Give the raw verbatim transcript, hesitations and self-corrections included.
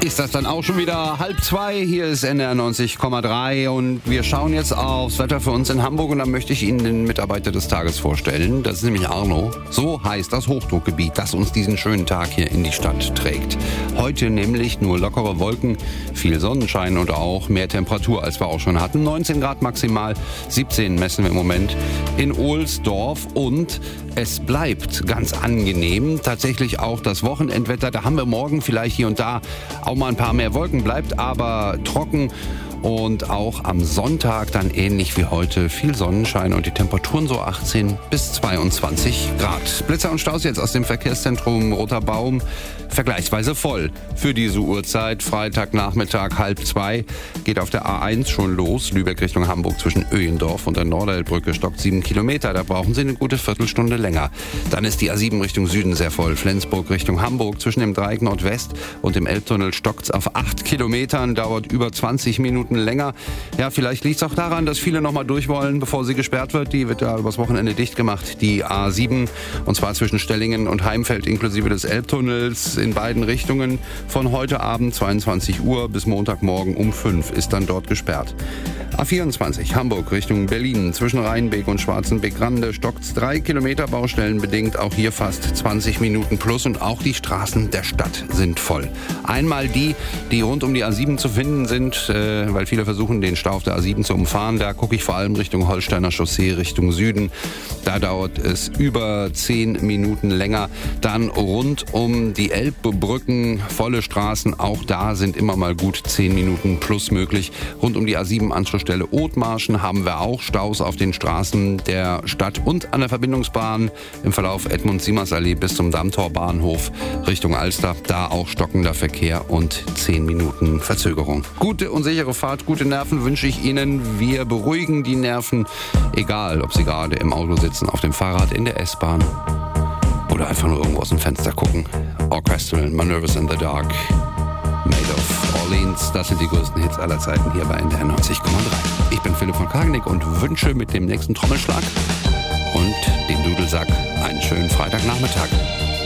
ist das dann auch schon wieder halb zwei. Hier ist N D R neunzig Komma drei und wir schauen jetzt aufs Wetter für uns in Hamburg und dann möchte ich Ihnen den Mitarbeiter des Tages vorstellen. Das ist nämlich Arno. So heißt das Hochdruckgebiet, das uns diesen schönen Tag hier in die Stadt trägt. Heute nämlich nur lockere Wolken, viel Sonnenschein und auch mehr Temperatur, als wir auch schon hatten. neunzehn Grad maximal, siebzehn messen wir im Moment in Ohlsdorf und es bleibt ganz angenehm. Tatsächlich auch das Wochenendwetter, da haben wir morgen vielleicht hier und da auch mal ein paar mehr Wolken, bleibt aber trocken und auch am Sonntag dann ähnlich wie heute viel Sonnenschein und die Temperaturen so achtzehn bis zweiundzwanzig Grad. Blitzer und Staus jetzt aus dem Verkehrszentrum Roter Baum, vergleichsweise voll für diese Uhrzeit. Freitagnachmittag halb zwei geht auf der A eins schon los. Lübeck Richtung Hamburg zwischen Öhendorf und der Norderelbrücke stockt sieben Kilometer. Da brauchen Sie eine gute Viertelstunde länger. Dann ist die A sieben Richtung Süden sehr voll. Flensburg Richtung Hamburg zwischen dem Dreieck Nordwest und dem Elbtunnel stockt's auf acht Kilometern. Dauert über zwanzig Minuten länger. Ja, vielleicht liegt es auch daran, dass viele noch mal durch wollen, bevor sie gesperrt wird. Die wird ja übers Wochenende dicht gemacht. Die A sieben, und zwar zwischen Stellingen und Heimfeld inklusive des Elbtunnels in beiden Richtungen. Von heute Abend zweiundzwanzig Uhr bis Montagmorgen um fünf ist dann dort gesperrt. A vierundzwanzig Hamburg Richtung Berlin zwischen Rheinbeek und Schwarzenbeck-Rande stockt's drei Kilometer baustellenbedingt. Auch hier fast zwanzig Minuten plus und auch die Straßen der Stadt sind voll. Einmal die, die rund um die A sieben zu finden sind, äh, weil viele versuchen, den Stau auf der A sieben zu umfahren. Da gucke ich vor allem Richtung Holsteiner Chaussee, Richtung Süden. Da dauert es über zehn Minuten länger. Dann rund um die Elbbrücken, volle Straßen. Auch da sind immer mal gut zehn Minuten plus möglich. Rund um die A sieben Anschlussstelle Othmarschen haben wir auch Staus auf den Straßen der Stadt und an der Verbindungsbahn im Verlauf Edmund-Siemers-Allee bis zum Dammtorbahnhof Richtung Alster. Da auch stockender Verkehr und zehn Minuten Verzögerung. Gute und sichere Fahrt, gute Nerven wünsche ich Ihnen. Wir beruhigen die Nerven, egal ob Sie gerade im Auto sitzen, auf dem Fahrrad, in der S-Bahn oder einfach nur irgendwo aus dem Fenster gucken. Orchestral, My Nervous in the Dark, Made of Orleans, das sind die größten Hits aller Zeiten hier bei N D R neunzig Komma drei. Ich bin Philipp von Kagnick und wünsche mit dem nächsten Trommelschlag und dem Dudelsack einen schönen Freitagnachmittag.